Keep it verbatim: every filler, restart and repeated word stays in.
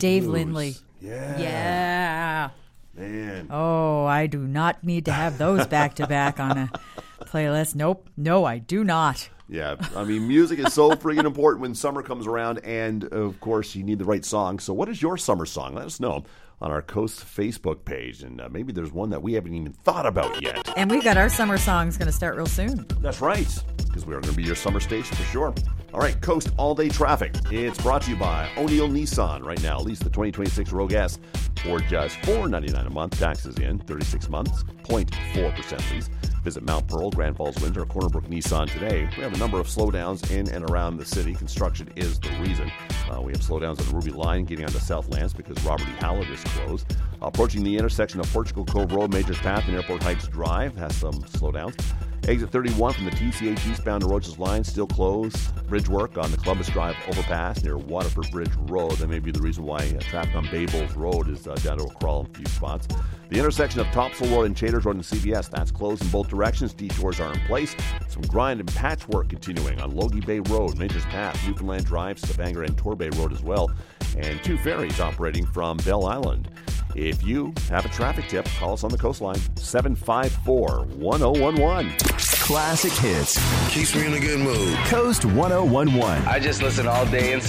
Dave Blues. Lindley. Yeah. Yeah. Man. Oh, I do not need to have those back to back on a playlist. Nope. No, I do not. Yeah, I mean, music is so freaking important when summer comes around, and of course, you need the right song. So, what is your summer song? Let us know on our Coast Facebook page, and uh, maybe there's one that we haven't even thought about yet. And we've got our summer songs going to start real soon. That's right, because we are going to be your summer station for sure. All right, Coast All Day Traffic. It's brought to you by O'Neill Nissan. Right now, lease the twenty twenty-six Rogue S for just four hundred ninety-nine dollars a month. Taxes in, thirty-six months, zero point four percent lease. Visit Mount Pearl, Grand Falls, Windsor, or Cornerbrook Nissan today. We have a number of slowdowns in and around the city. Construction is the reason. Uh, we have slowdowns on the Ruby Line getting onto South Lance because Robert E. Hallett is closed. Uh, approaching the intersection of Portugal Cove Road, Majors Path, and Airport Heights Drive has some slowdowns. Exit thirty-one from the T C H eastbound to Roaches Line still closed. Bridge work on the Columbus Drive overpass near Waterford Bridge Road. That may be the reason why uh, traffic on Bay Bulls Road is uh, down to a crawl in a few spots. The intersection of Topsail Road and Chaders Road and C B S, that's closed in both directions. Detours are in place. Some grind and patchwork continuing on Logie Bay Road, Majors Path, Newfoundland Drive, Stavanger, and Torbay Road as well. And two ferries operating from Bell Island. If you have a traffic tip, call us on the coastline, seven five four, one oh one one. Classic hits. Keeps me in a good mood. Coast one oh one one. I just listen all day and